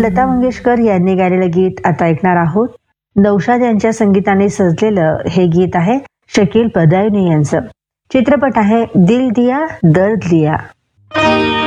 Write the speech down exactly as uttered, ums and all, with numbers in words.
लता मंगेशकर यांनी गायलेलं गीत आता ऐकणार आहोत. नौशाद यांच्या संगीताने सजलेलं हे गीत आहे शकील बदायुनी यांचं. चित्रपट आहे दिल दिया दर्द लिया.